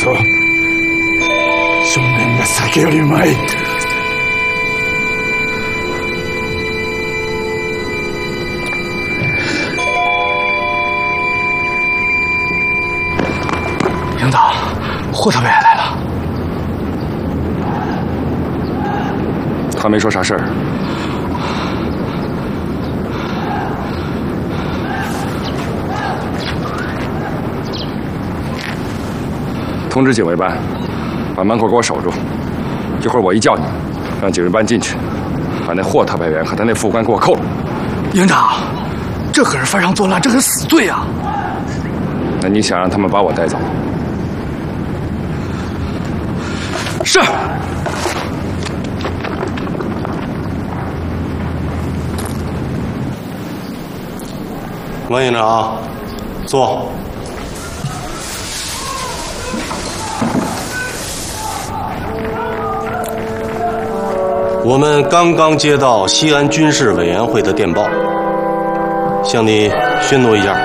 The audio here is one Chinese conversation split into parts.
と少年が酒よりうまい。 领导，霍特维尔来了。 他没说啥事儿。通知警卫班，把门口给我守住。一会儿我一叫你，让警卫班进去，把那霍特派员和他那副官给我扣了。 营长，这可是犯上作乱，这可是死罪啊！ 那你想让他们把我带走？ 是。 王营长，坐。我们刚刚接到西安军事委员会的电报，向你宣读一下。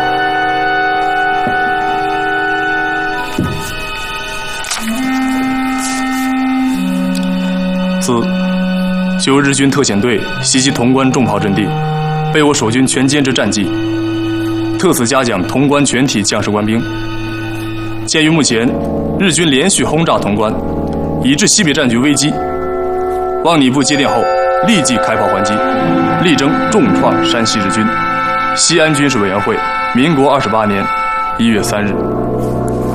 就日军特遣队袭击潼关重炮阵地，被我守军全歼之战绩，特此嘉奖潼关全体将士官兵。鉴于目前日军连续轰炸潼关，已致西北战局危机，望你部接电后立即开炮还击，力争重创山西日军。西安军事委员会，民国28年1月3日。